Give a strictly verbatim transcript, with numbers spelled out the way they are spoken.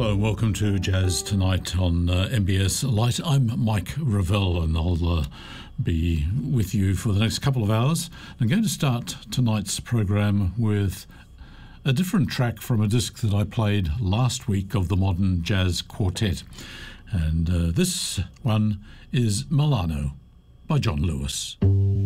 Hello and welcome to Jazz Tonight on uh, M B S Light. I'm Mike Revell and I'll uh, be with you for the next couple of hours. I'm going to start tonight's program with a different track from a disc that I played last week of the Modern Jazz Quartet. And uh, this one is Milano by John Lewis.